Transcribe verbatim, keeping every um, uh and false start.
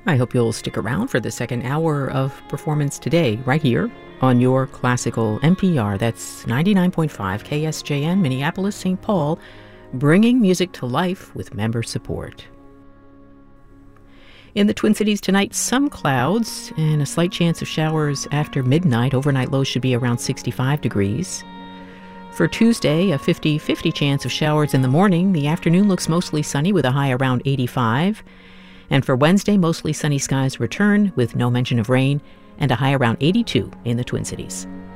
I hope you'll stick around for the second hour of Performance Today, right here on your classical N P R. That's ninety-nine point five K S J N, Minneapolis, Saint Paul, bringing music to life with member support. In the Twin Cities tonight, some clouds and a slight chance of showers after midnight. Overnight lows should be around sixty-five degrees. For Tuesday, a fifty-fifty chance of showers in the morning. The afternoon looks mostly sunny with a high around eighty-five. And for Wednesday, mostly sunny skies return with no mention of rain and a high around eighty-two in the Twin Cities.